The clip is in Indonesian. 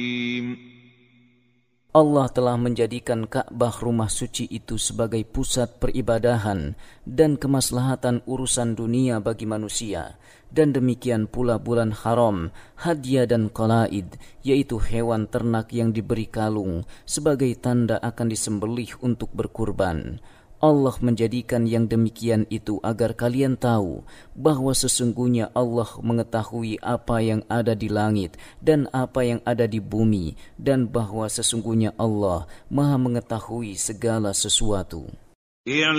Allah telah menjadikan Ka'bah rumah suci itu sebagai pusat peribadahan dan kemaslahatan urusan dunia bagi manusia, dan demikian pula bulan haram, hadiah dan qalaid, yaitu hewan ternak yang diberi kalung sebagai tanda akan disembelih untuk berkurban. Allah menjadikan yang demikian itu agar kalian tahu bahwa sesungguhnya Allah mengetahui apa yang ada di langit dan apa yang ada di bumi, dan bahwa sesungguhnya Allah Maha mengetahui segala sesuatu.